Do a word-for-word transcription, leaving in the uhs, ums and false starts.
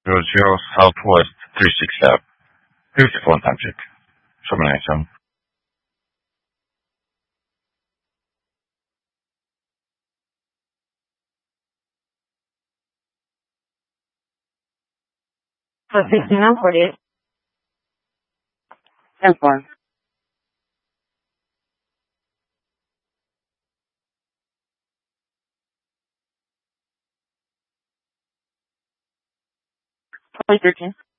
zero zero Southwest three six seven. fifty-four time check. seven nine seven. For fifty-nine forty-eight. ten four. twenty thirteen.